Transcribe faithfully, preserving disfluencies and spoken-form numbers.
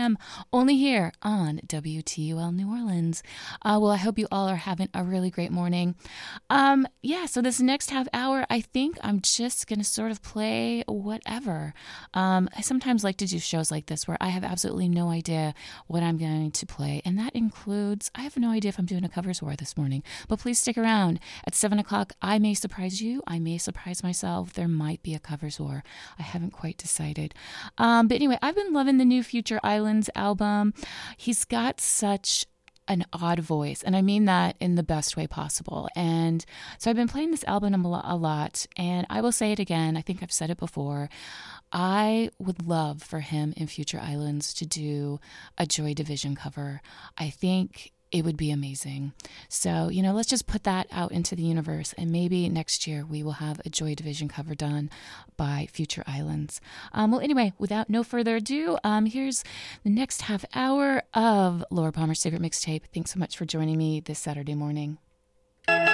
p.m. only here on W T U L New Orleans. Uh, well, I hope you all are having a really great morning. Um, yeah, so this next half hour, I think I'm just going to sort of play whatever. Um, I sometimes like to do shows like this where I have absolutely no idea what I'm going to play, and that includes, I have no idea if I'm doing a covers war this morning, but please stick around. At seven o'clock, I may surprise you. I may surprise myself. There might be a covers war. I haven't quite decided. Um, but anyway, I've been loving the new Future Islands album. He's got such an odd voice, and I mean that in the best way possible. And so I've been playing this album a lot, a lot, and I will say it again. I think I've said it before. I would love for him in Future Islands to do a Joy Division cover. I think it would be amazing. So, you know, let's just put that out into the universe, and maybe next year we will have a Joy Division cover done by Future Islands. Um, well, anyway, without no further ado, um, here's the next half hour of Laura Palmer's Secret Mixtape. Thanks so much for joining me this Saturday morning.